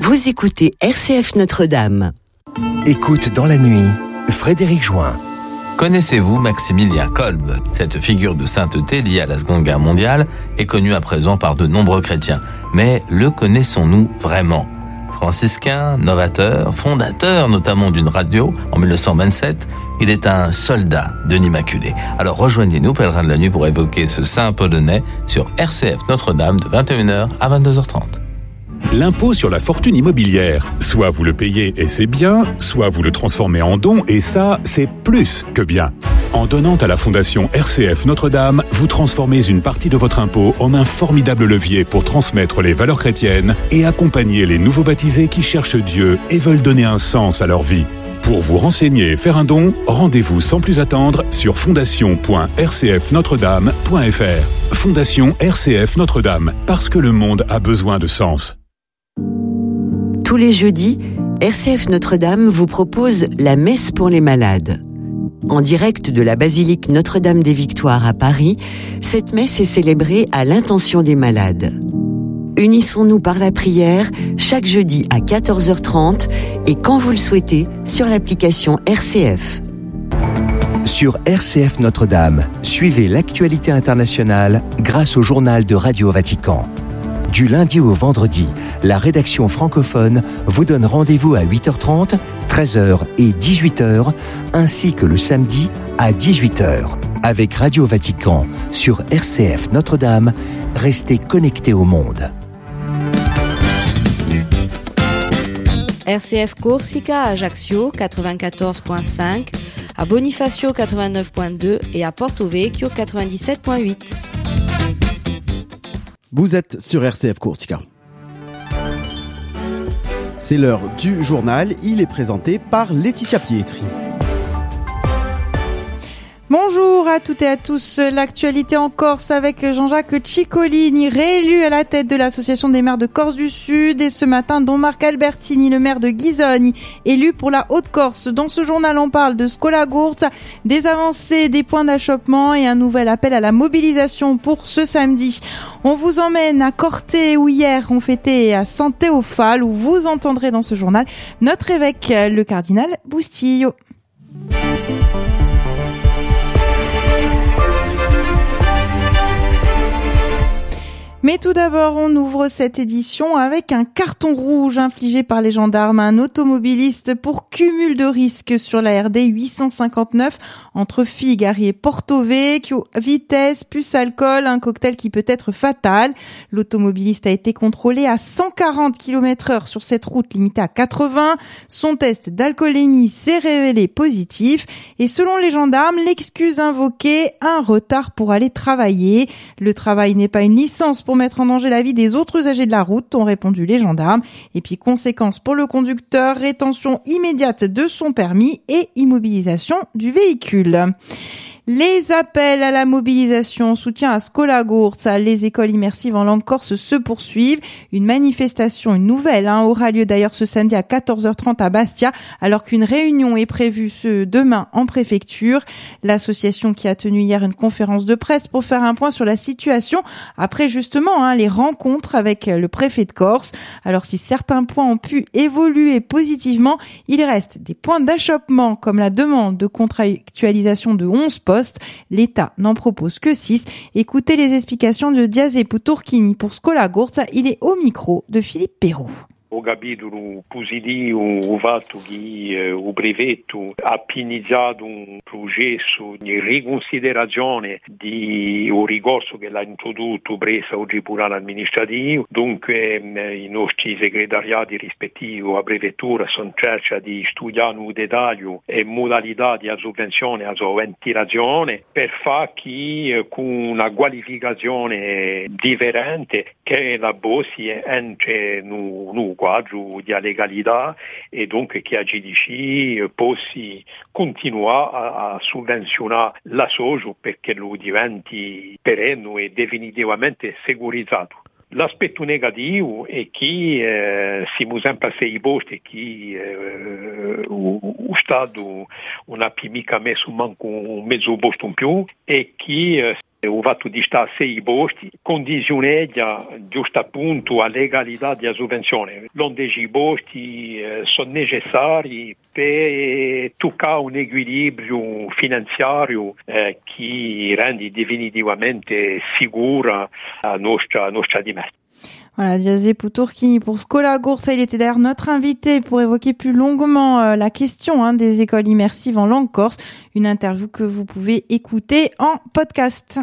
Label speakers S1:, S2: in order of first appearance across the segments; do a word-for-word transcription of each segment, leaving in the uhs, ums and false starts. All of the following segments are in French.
S1: Vous écoutez R C F Notre-Dame.
S2: Écoute dans la nuit, Frédéric Join.
S3: Connaissez-vous Maximilien Kolbe ? Cette figure de sainteté liée à la Seconde Guerre mondiale est connue à présent par de nombreux chrétiens. Mais le connaissons-nous vraiment ? Franciscain, novateur, fondateur notamment d'une radio en mille neuf cent vingt-sept, il est un soldat de l'Immaculée. Alors rejoignez-nous, pèlerins de la nuit, pour évoquer ce saint polonais sur R C F Notre-Dame de vingt et une heures à vingt-deux heures trente.
S4: L'impôt sur la fortune immobilière. Soit vous le payez et c'est bien, soit vous le transformez en don et ça, c'est plus que bien. En donnant à la Fondation R C F Notre-Dame, vous transformez une partie de votre impôt en un formidable levier pour transmettre les valeurs chrétiennes et accompagner les nouveaux baptisés qui cherchent Dieu et veulent donner un sens à leur vie. Pour vous renseigner et faire un don, rendez-vous sans plus attendre sur fondation point r c f notre dame point f r. Fondation R C F Notre-Dame, parce que le monde a besoin de sens.
S1: Tous les jeudis, R C F Notre-Dame vous propose la messe pour les malades. En direct de la basilique Notre-Dame des Victoires à Paris, cette messe est célébrée à l'intention des malades. Unissons-nous par la prière chaque jeudi à quatorze heures trente et quand vous le souhaitez sur l'application R C F.
S2: Sur R C F Notre-Dame, suivez l'actualité internationale grâce au journal de Radio Vatican. Du lundi au vendredi, la rédaction francophone vous donne rendez-vous à huit heures trente, treize heures et dix-huit heures, ainsi que le samedi à dix-huit heures. Avec Radio Vatican sur R C F Notre-Dame, restez connectés au monde.
S5: R C F Corsica à Ajaccio quatre-vingt-quatorze virgule cinq, à Bonifacio quatre-vingt-neuf virgule deux et à Porto Vecchio quatre-vingt-dix-sept virgule huit.
S6: Vous êtes sur R C F Corsica. C'est l'heure du journal, il est présenté par Laetitia Pietri.
S7: Bonjour à toutes et à tous. L'actualité en Corse avec Jean-Jacques Ciccolini, réélu à la tête de l'association des maires de Corse du Sud, et ce matin Don Marc Albertini, le maire de Ghisoni, élu pour la Haute-Corse. Dans ce journal, on parle de Scola Gurtza, des avancées, des points d'achoppement et un nouvel appel à la mobilisation pour ce samedi. On vous emmène à Corté où hier on fêtait à San Théophale, où vous entendrez dans ce journal notre évêque, le cardinal Bustillo. Mais tout d'abord, on ouvre cette édition avec un carton rouge infligé par les gendarmes à un automobiliste pour cumul de risques sur la R D huit cent cinquante-neuf entre Figari et Porto Vecchio. Vitesse plus alcool, un cocktail qui peut être fatal. L'automobiliste a été contrôlé à cent quarante kilomètres heure sur cette route limitée à quatre-vingts. Son test d'alcoolémie s'est révélé positif. Et selon les gendarmes, l'excuse invoquée, un retard pour aller travailler. Le travail n'est pas une licence pour mettre en danger la vie des autres usagers de la route, ont répondu les gendarmes. Et puis, conséquence pour le conducteur, rétention immédiate de son permis et immobilisation du véhicule. Les appels à la mobilisation, soutien à Scola Gurtza, les écoles immersives en langue corse se poursuivent. Une manifestation, une nouvelle, hein, aura lieu d'ailleurs ce samedi à quatorze heures trente à Bastia, alors qu'une réunion est prévue ce demain en préfecture. L'association qui a tenu hier une conférence de presse pour faire un point sur la situation après justement hein, les rencontres avec le préfet de Corse. Alors si certains points ont pu évoluer positivement, il reste des points d'achoppement comme la demande de contractualisation de onze postes. L'État n'en propose que six. Écoutez les explications de Diazepu Turchini pour Scola Gurtza. Il est au micro de Philippe Perrault.
S8: Ho capitolo positivo il fatto che uh, il prefetto ha iniziato un processo di riconsiderazione di un ricorso che l'ha introdotto presso il Tribunale amministrativo. Dunque i nostri segretariati rispettivi a prefettura sono in cerca di studiare un dettaglio e modalità di sovvenzione a ventilazione per far che con una qualificazione differente che la Bossi entri in quadro di legalità e dunque che a G D C possa continuare a, a sovvenzionare la socio perché lo diventi perenne e definitivamente securizzato. L'aspetto negativo è che eh, siamo sempre a sei posti che eh, lo Stato non ha mica messo manco un mezzo posto in più e che eh, o fatto di stare i posti condizioneggia giusto appunto a legalità della sovvenzione. L'onde i posti eh, sono necessari per toccare un equilibrio finanziario eh, che rende definitivamente sicura la nostra, nostra dimessa.
S7: Voilà, Diazé Poutourki pour Scola Goursa. Il était d'ailleurs notre invité pour évoquer plus longuement euh, la question hein, des écoles immersives en langue corse. Une interview que vous pouvez écouter en podcast.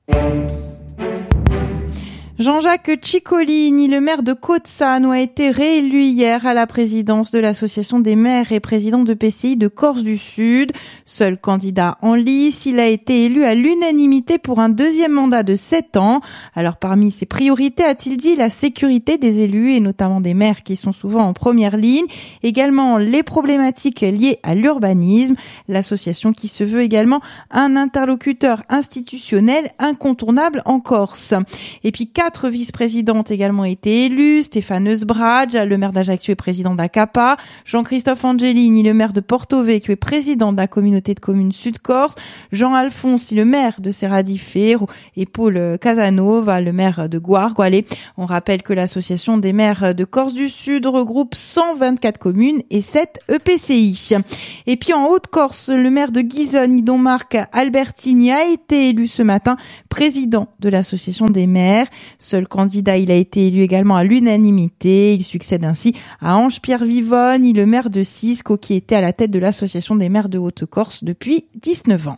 S7: Jean-Jacques Ciccolini, le maire de Cozzano, a été réélu hier à la présidence de l'association des maires et présidents de P C I de Corse du Sud. Seul candidat en lice, il a été élu à l'unanimité pour un deuxième mandat de sept ans. Alors parmi ses priorités, a-t-il dit la sécurité des élus et notamment des maires qui sont souvent en première ligne. Également les problématiques liées à l'urbanisme. L'association qui se veut également un interlocuteur institutionnel incontournable en Corse. Et puis quatre Quatre vice-présidentes également été élues. Stéphane Eusbrage, le maire d'Ajaccio et président d'Acapa. Jean-Christophe Angelini, le maire de Porto Vecchio et président de la communauté de communes Sud-Corse. Jean-Alphonse, le maire de Serradifero et Paul Casanova, le maire de Guarguale. On rappelle que l'association des maires de Corse du Sud regroupe cent vingt-quatre communes et sept E P C I. Et puis en Haute-Corse, le maire de Ghisoni, Don Marc Albertini, a été élu ce matin président de l'association des maires. Seul candidat, il a été élu également à l'unanimité. Il succède ainsi à Ange-Pierre Vivonne, le maire de Cisco, qui était à la tête de l'association des maires de Haute-Corse depuis dix-neuf ans.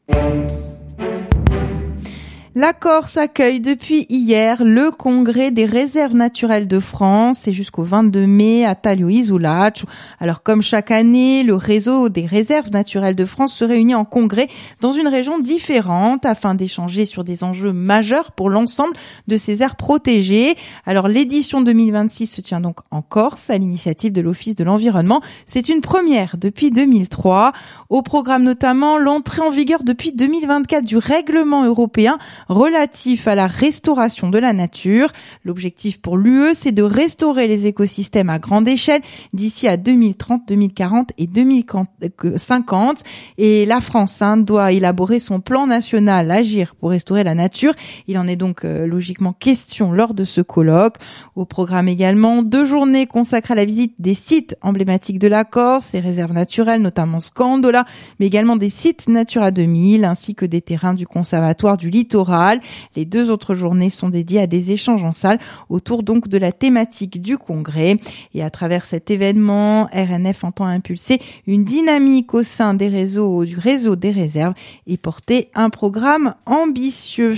S7: La Corse accueille depuis hier le congrès des réserves naturelles de France. C'est jusqu'au vingt-deux mai à Taglio-Isulaccio. Alors comme chaque année, le réseau des réserves naturelles de France se réunit en congrès dans une région différente afin d'échanger sur des enjeux majeurs pour l'ensemble de ces aires protégées. Alors l'édition deux mille vingt-six se tient donc en Corse à l'initiative de l'Office de l'environnement. C'est une première depuis deux mille trois. Au programme notamment l'entrée en vigueur depuis deux mille vingt-quatre du règlement européen relatif à la restauration de la nature. L'objectif pour l'U E, c'est de restaurer les écosystèmes à grande échelle d'ici à deux mille trente, deux mille quarante et deux mille cinquante. Et la France hein, doit élaborer son plan national Agir pour restaurer la nature. Il en est donc euh, logiquement question lors de ce colloque. Au programme également, deux journées consacrées à la visite des sites emblématiques de la Corse, les réserves naturelles, notamment Scandola, mais également des sites Natura deux mille, ainsi que des terrains du Conservatoire du Littoral. Les deux autres journées sont dédiées à des échanges en salle autour donc de la thématique du congrès. Et à travers cet événement, R N F entend impulser une dynamique au sein des réseaux, du réseau des réserves et porter un programme ambitieux.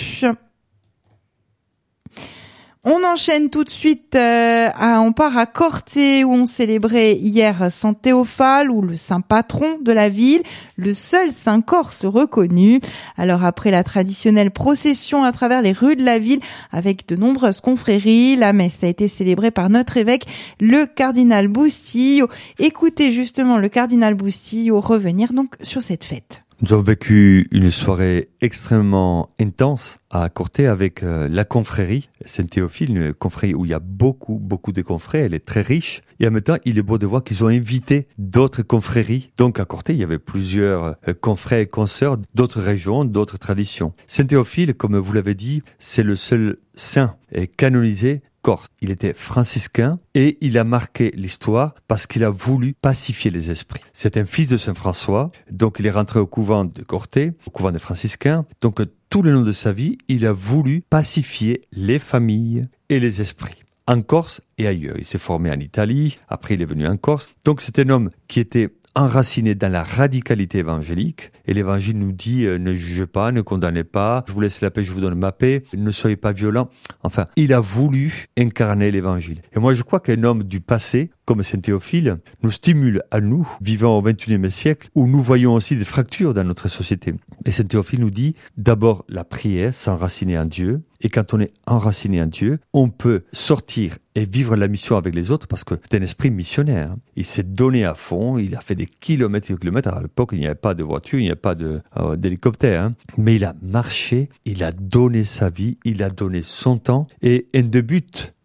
S7: On enchaîne tout de suite, euh, à, on part à Corté où on célébrait hier Saint Théophale ou le saint patron de la ville, le seul saint corse reconnu. Alors après la traditionnelle procession à travers les rues de la ville avec de nombreuses confréries, la messe a été célébrée par notre évêque, le cardinal Bustillo. Écoutez justement le cardinal Bustillo revenir donc sur cette fête.
S9: Nous avons vécu une soirée extrêmement intense à Corté avec euh, la confrérie Saint-Théophile, une confrérie où il y a beaucoup, beaucoup de confrères, elle est très riche. Et en même temps, il est beau de voir qu'ils ont invité d'autres confréries. Donc à Corté, il y avait plusieurs euh, confrères et consoeurs d'autres régions, d'autres traditions. Saint-Théophile, comme vous l'avez dit, c'est le seul saint canonisé Corse. Il était franciscain et il a marqué l'histoire parce qu'il a voulu pacifier les esprits. C'est un fils de Saint François, donc il est rentré au couvent de Corté, au couvent des franciscains. Donc tout le long de sa vie, il a voulu pacifier les familles et les esprits. En Corse et ailleurs. Il s'est formé en Italie, après il est venu en Corse. Donc c'est un homme qui était enraciné dans la radicalité évangélique. Et l'évangile nous dit, euh, ne jugez pas, ne condamnez pas, je vous laisse la paix, je vous donne ma paix, ne soyez pas violents. Enfin, il a voulu incarner l'évangile. Et moi, je crois qu'un homme du passé, comme Saint Théophile, nous stimule à nous, vivant au vingt et unième siècle, où nous voyons aussi des fractures dans notre société. Et Saint Théophile nous dit, d'abord, la prière, s'enraciner en Dieu. Et quand on est enraciné en Dieu, on peut sortir et vivre la mission avec les autres parce que c'est un esprit missionnaire. Il s'est donné à fond, il a fait des kilomètres et des kilomètres. À l'époque, il n'y avait pas de voiture, il n'y avait pas de, euh, d'hélicoptère. Hein. Mais il a marché, il a donné sa vie, il a donné son temps. Et un des buts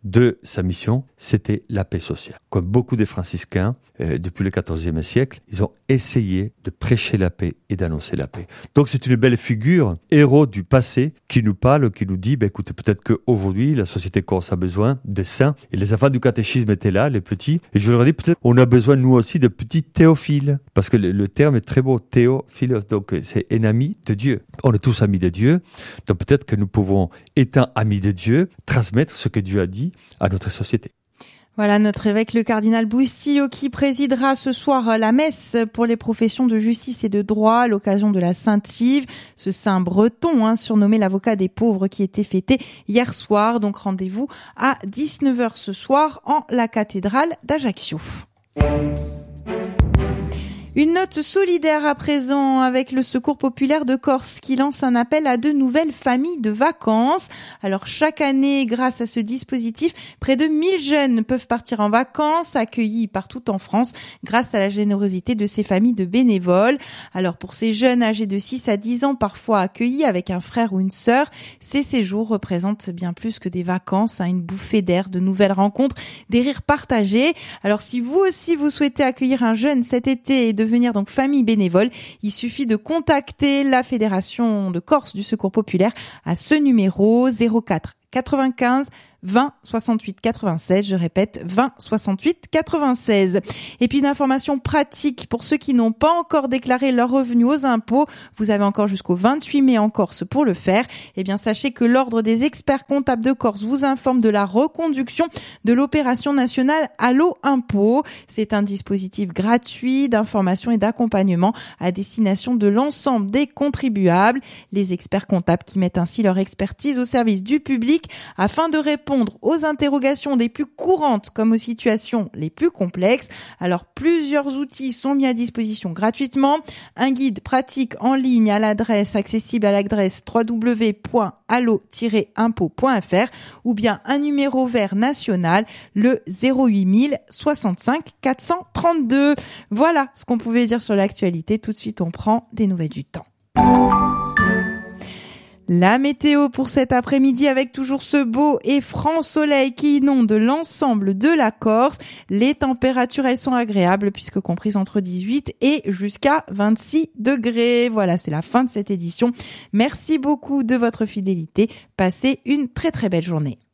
S9: de sa mission, c'était la paix sociale. Comme beaucoup des franciscains, euh, depuis le quatorzième siècle, ils ont essayé de prêcher la paix et d'annoncer la paix. Donc c'est une belle figure, héros du passé, qui nous parle, qui nous dit, bah, écoutez, peut-être qu'aujourd'hui, la société corse a besoin de saints, et les enfants du catéchisme étaient là, les petits, et je leur ai dit, peut-être on a besoin, nous aussi, de petits théophiles, parce que le, le terme est très beau, théophile, donc c'est un ami de Dieu. On est tous amis de Dieu, donc peut-être que nous pouvons, étant amis de Dieu, transmettre ce que Dieu a dit à notre société.
S7: Voilà notre évêque, le cardinal Bustillo, qui présidera ce soir la messe pour les professions de justice et de droit à l'occasion de la Saint-Yves, ce saint breton, hein, surnommé l'avocat des pauvres, qui était fêté hier soir. Donc rendez-vous à dix-neuf heures ce soir en la cathédrale d'Ajaccio. Une note solidaire à présent avec le Secours populaire de Corse qui lance un appel à de nouvelles familles de vacances. Alors chaque année, grâce à ce dispositif, près de mille jeunes peuvent partir en vacances, accueillis partout en France grâce à la générosité de ces familles de bénévoles. Alors pour ces jeunes âgés de six à dix ans, parfois accueillis avec un frère ou une sœur, ces séjours représentent bien plus que des vacances, hein, une bouffée d'air, de nouvelles rencontres, des rires partagés. Alors si vous aussi vous souhaitez accueillir un jeune cet été et de devenir donc famille bénévole, il suffit de contacter la Fédération de Corse du Secours populaire à ce numéro zéro quatre quatre-vingt-quinze vingt soixante-huit quatre-vingt-seize, je répète, vingt soixante-huit quatre-vingt-seize. Et puis une information pratique pour ceux qui n'ont pas encore déclaré leurs revenus aux impôts, vous avez encore jusqu'au vingt-huit mai en Corse pour le faire. Eh bien, sachez que l'Ordre des experts comptables de Corse vous informe de la reconduction de l'opération nationale Allo Impôt. C'est un dispositif gratuit d'information et d'accompagnement à destination de l'ensemble des contribuables. Les experts comptables qui mettent ainsi leur expertise au service du public afin de répondre aux interrogations les plus courantes comme aux situations les plus complexes. Alors, plusieurs outils sont mis à disposition gratuitement. Un guide pratique en ligne à l'adresse accessible à l'adresse w w w point allo tiret impôt point f r ou bien un numéro vert national, le zéro huit mille soixante-cinq quatre cent trente-deux. Voilà ce qu'on pouvait dire sur l'actualité. Tout de suite, on prend des nouvelles du temps. La météo pour cet après-midi avec toujours ce beau et franc soleil qui inonde l'ensemble de la Corse. Les températures, elles sont agréables puisque comprises entre dix-huit et jusqu'à vingt-six degrés. Voilà, c'est la fin de cette édition. Merci beaucoup de votre fidélité. Passez une très très belle journée.